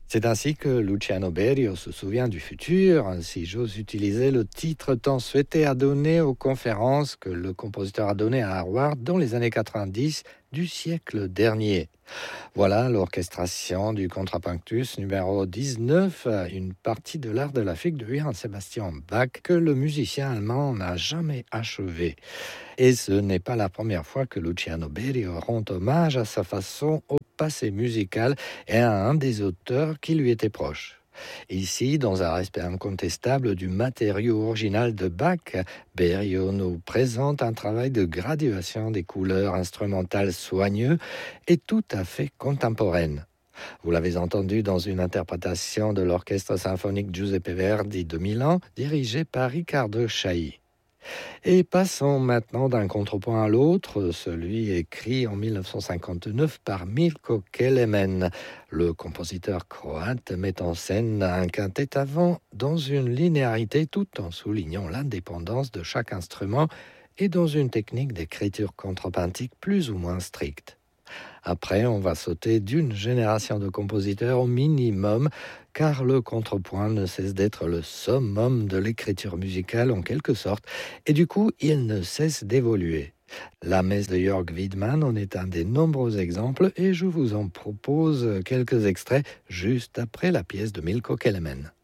C'est ainsi que Luciano Berio se souvient du futur, si j'ose utiliser le titre tant souhaité à donner aux conférences que le compositeur a données à Harvard dans les années 90 du siècle dernier. Voilà l'orchestration du Contrapunctus numéro 19, une partie de l'art de la figue de Johann Sebastian Bach que le musicien allemand n'a jamais achevé. Et ce n'est pas la première fois que Luciano Berio rend hommage à sa façon au passé musical et à un des auteurs qui lui était proche. Ici, dans un respect incontestable du matériau original de Bach, Berio nous présente un travail de graduation des couleurs instrumentales soigneux et tout à fait contemporaine. Vous l'avez entendu dans une interprétation de l'orchestre symphonique Giuseppe Verdi de Milan, dirigé par Riccardo Chailly. Et passons maintenant d'un contrepoint à l'autre, celui écrit en 1959 par Milko Kelemen. Le compositeur croate met en scène un quintet avant dans une linéarité tout en soulignant l'indépendance de chaque instrument et dans une technique d'écriture contrapuntique plus ou moins stricte. Après, on va sauter d'une génération de compositeurs au minimum, car le contrepoint ne cesse d'être le summum de l'écriture musicale en quelque sorte, et du coup, il ne cesse d'évoluer. La messe de Jörg Widmann en est un des nombreux exemples, et je vous en propose quelques extraits juste après la pièce de Milko Kelemen.